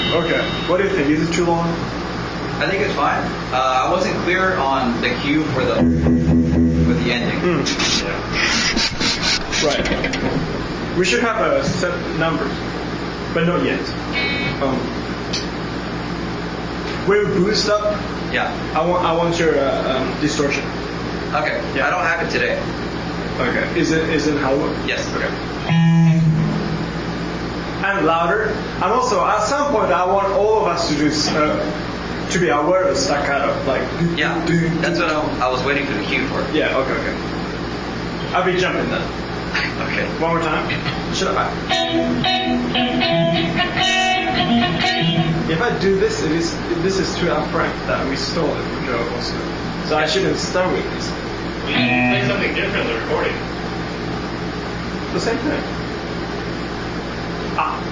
Okay. What do you think? Is it too long? I think it's fine. I wasn't clear on the cue for the ending. Yeah. Right. We should have a set numbers, but not yet. When we boost up, Yeah. I want your distortion. Okay. Yeah. I don't have it today. Okay. Is it Howard? Yes. Okay. And louder. And also, at some point, I want all of us to do to be aware of that kind of like. Yeah. That's what I was waiting for the cue for. Yeah. Okay. I'll be jumping then. Okay. One more time. Should I? If I do this, this is too upfront that we stole it from Joe also. So I shouldn't start with this. You play something different in the recording. The same thing. Ah.